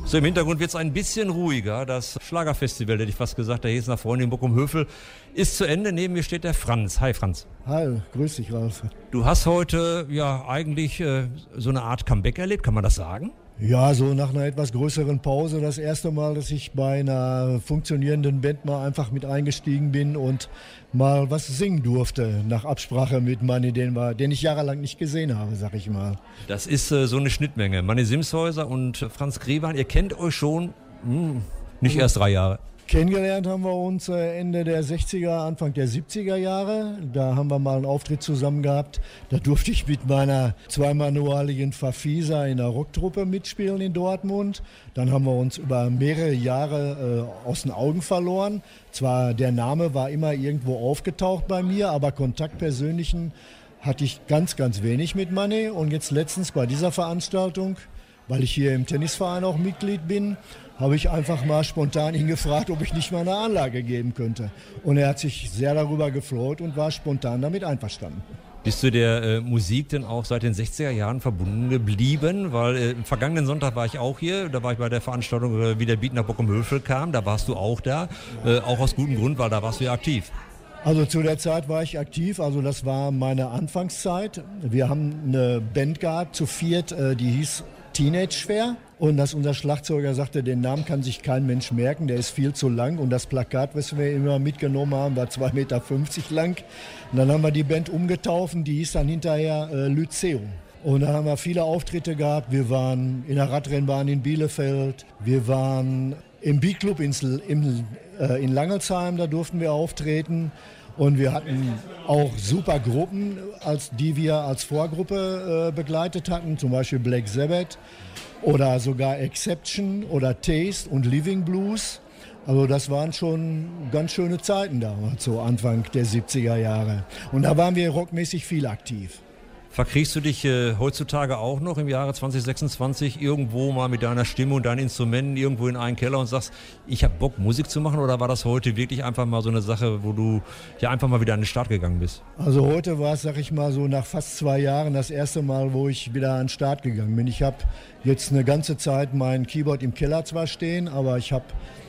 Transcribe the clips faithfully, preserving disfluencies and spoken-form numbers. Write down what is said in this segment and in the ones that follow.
So, im Hintergrund wird es ein bisschen ruhiger. Das Schlagerfestival, hätte ich fast gesagt, der Hesener Freunde in Bochum-Hövel, ist zu Ende. Neben mir steht der Franz. Hi Franz. Hi, grüß dich Ralf. Du hast heute ja eigentlich äh, so eine Art Comeback erlebt, kann man das sagen? Ja, so nach einer etwas größeren Pause das erste Mal, dass ich bei einer funktionierenden Band mal einfach mit eingestiegen bin und mal was singen durfte, nach Absprache mit Manni, den, wir, den ich jahrelang nicht gesehen habe, sag ich mal. Das ist äh, so eine Schnittmenge. Manni Simshäuser und Franz Grewan, ihr kennt euch schon hm, nicht erst drei Jahre. Kennengelernt haben wir uns Ende der sechziger, Anfang der siebziger Jahre. Da haben wir mal einen Auftritt zusammen gehabt. Da durfte ich mit meiner zweimanualigen Verfieser in der Rocktruppe mitspielen in Dortmund. Dann haben wir uns über mehrere Jahre äh, aus den Augen verloren. Zwar der Name war immer irgendwo aufgetaucht bei mir, aber Kontakt persönlichen hatte ich ganz, ganz wenig mit Manni. Und jetzt letztens bei dieser Veranstaltung, weil ich hier im Tennisverein auch Mitglied bin, habe ich einfach mal spontan ihn gefragt, ob ich nicht mal eine Anlage geben könnte. Und er hat sich sehr darüber gefreut und war spontan damit einverstanden. Bist du der äh, Musik denn auch seit den sechziger Jahren verbunden geblieben? Weil äh, im vergangenen Sonntag war ich auch hier, da war ich bei der Veranstaltung, äh, wie der Beat nach Bochum-Hövel kam, da warst du auch da, äh, auch aus gutem Grund, weil da warst du ja aktiv. Also zu der Zeit war ich aktiv, also das war meine Anfangszeit. Wir haben eine Band gehabt, zu viert, äh, die hieß Teenage Fair. Und dass unser Schlagzeuger sagte, den Namen kann sich kein Mensch merken, der ist viel zu lang. Und das Plakat, was wir immer mitgenommen haben, war zwei Meter fünfzig lang. Und dann haben wir die Band umgetauft, die hieß dann hinterher äh, Lyzeum. Und da haben wir viele Auftritte gehabt. Wir waren in der Radrennbahn in Bielefeld, wir waren im Beat-Club in, in, äh, in Langelsheim, da durften wir auftreten. Und wir hatten auch super Gruppen, als, die wir als Vorgruppe äh, begleitet hatten, zum Beispiel Black Sabbath oder sogar Exception oder Taste und Living Blues. Also das waren schon ganz schöne Zeiten damals, so Anfang der siebziger Jahre. Und da waren wir rockmäßig viel aktiv. Verkriegst du dich äh, heutzutage auch noch im Jahre zwanzig sechsundzwanzig irgendwo mal mit deiner Stimme und deinen Instrumenten irgendwo in einen Keller und sagst, ich habe Bock, Musik zu machen? Oder war das heute wirklich einfach mal so eine Sache, wo du ja einfach mal wieder an den Start gegangen bist? Also heute war es, sag ich mal, so nach fast zwei Jahren das erste Mal, wo ich wieder an den Start gegangen bin. Ich habe jetzt eine ganze Zeit mein Keyboard im Keller zwar stehen, aber ich habe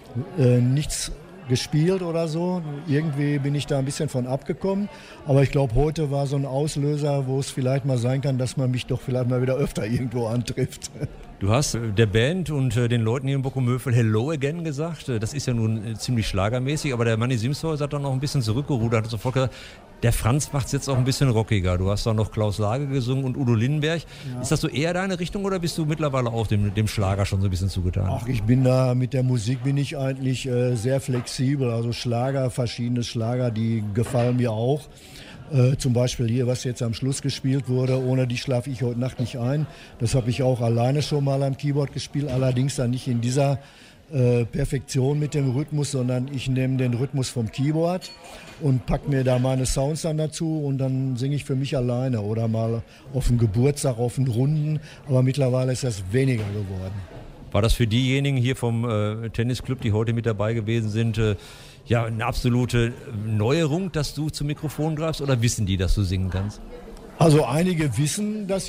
äh, nichts gespielt oder so. Irgendwie bin ich da ein bisschen von abgekommen. Aber ich glaube, heute war so ein Auslöser, wo es vielleicht mal sein kann, dass man mich doch vielleicht mal wieder öfter irgendwo antrifft. Du hast der Band und den Leuten hier in Bochum-Hövel Hello Again gesagt. Das ist ja nun ziemlich schlagermäßig, aber der Manni Simshäuser hat dann noch ein bisschen zurückgerudert, hat sofort gesagt, der Franz macht es jetzt auch ein bisschen rockiger. Du hast da noch Klaus Lage gesungen und Udo Lindenberg. Ja. Ist das so eher deine Richtung oder bist du mittlerweile auch dem, dem Schlager schon so ein bisschen zugetan? Ach, ich bin da, mit der Musik bin ich eigentlich äh, sehr flexibel. Also Schlager, verschiedene Schlager, die gefallen mir auch. Äh, zum Beispiel hier, was jetzt am Schluss gespielt wurde, ohne die schlafe ich heute Nacht nicht ein. Das habe ich auch alleine schon mal am Keyboard gespielt, allerdings dann nicht in dieser äh, Perfektion mit dem Rhythmus, sondern ich nehme den Rhythmus vom Keyboard und packe mir da meine Sounds dann dazu und dann singe ich für mich alleine oder mal auf dem Geburtstag, auf den Runden, aber mittlerweile ist das weniger geworden. War das für diejenigen hier vom äh, Tennisclub, die heute mit dabei gewesen sind, äh, ja, eine absolute Neuerung, dass du zum Mikrofon greifst oder wissen die, dass du singen kannst? Also einige wissen, dass